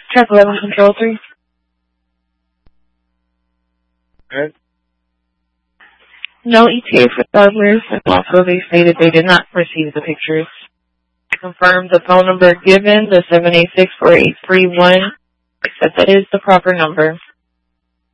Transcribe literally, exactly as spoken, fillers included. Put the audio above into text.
Track eleven, Control three. Okay. No E T A for toddlers, and also they stated they did not receive the pictures. Confirm the phone number given, the seven eight six, four eight three one, that that is the proper number.